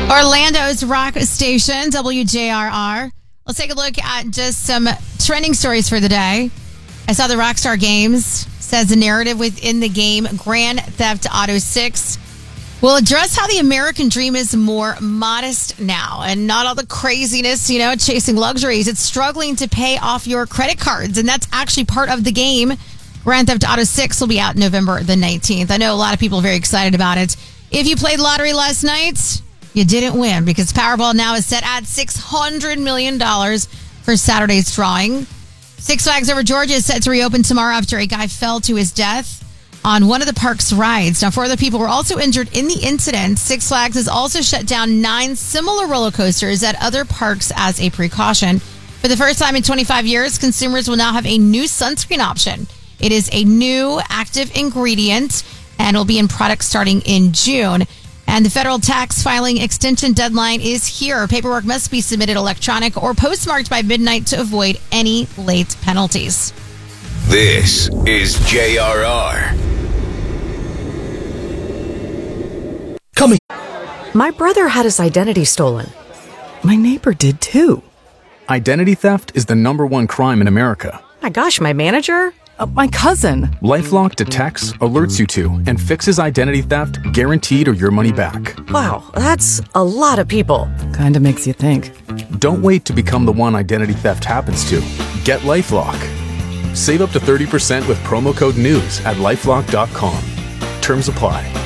Orlando's rock station, WJRR. Let's take a look at just some trending stories for the day. I saw the Rockstar Games says the narrative within the game Grand Theft Auto 6 will address how the American dream is more modest now and not all the craziness, chasing luxuries. It's struggling to pay off your credit cards, and that's actually part of the game. Grand Theft Auto 6 will be out November the 19th. I know a lot of people are very excited about it. If you played lottery last night, you didn't win because Powerball now is set at $600 million for Saturday's drawing. Six Flags Over Georgia is set to reopen tomorrow after a guy fell to his death on one of the park's rides. Now, 4 other people were also injured in the incident. Six Flags has also shut down 9 similar roller coasters at other parks as a precaution. For the first time in 25 years, consumers will now have a new sunscreen option. It is a new active ingredient and will be in products starting in June. And the federal tax filing extension deadline is here. Paperwork must be submitted electronic or postmarked by midnight to avoid any late penalties. This is JRR. Coming. My brother had his identity stolen. My neighbor did too. Identity theft is the #1 crime in America. My gosh, my manager? My cousin. LifeLock detects, alerts you to, and fixes identity theft guaranteed or your money back. Wow, that's a lot of people. Kinda makes you think. Don't wait to become the one identity theft happens to. Get LifeLock. Save up to 30% with promo code NEWS at LifeLock.com. Terms apply.